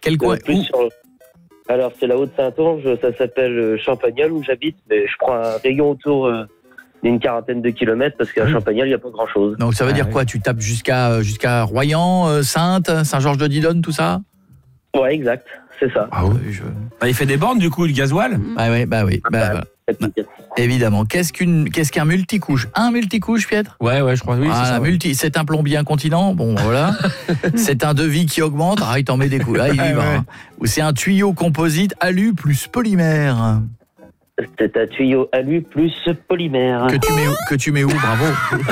Quel coin Plus sur... Alors, c'est la Haute-Saintonge, ça s'appelle Champagnol où j'habite, mais je prends un rayon autour d'une quarantaine de kilomètres parce qu'à Champagnol, il n'y a pas grand-chose. Donc ça veut dire quoi? Tu tapes jusqu'à Royan, Saintes, Saint-Georges-de-Didonne, tout ça? Ouais, exact, c'est ça. Ah oui, Il fait des bornes du coup, le gasoil. Bah oui. Évidemment. Qu'est-ce qu'un multicouche? Un multicouche, Pietre? Ouais, je crois. Oui, c'est ça. C'est un plombier incontinent. Bon, voilà. C'est un devis qui augmente. Il t'en met des coups. Là, il y va. Hein. Ou c'est un tuyau composite alu plus polymère. C'est un tuyau alu plus polymère. Que tu mets où? Bravo.